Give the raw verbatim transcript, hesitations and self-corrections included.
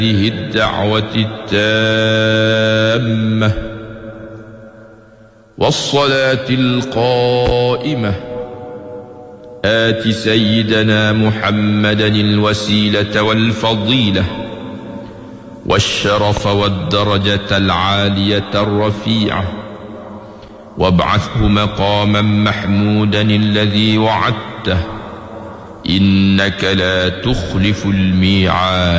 الدعوة التامة والصلاة القائمة آت سيدنا محمدا الوسيلة والفضيلة والشرف والدرجة العالية الرفيعة وابعثه مقاما محمودا الذي وعدته إنك لا تخلف الميعاد.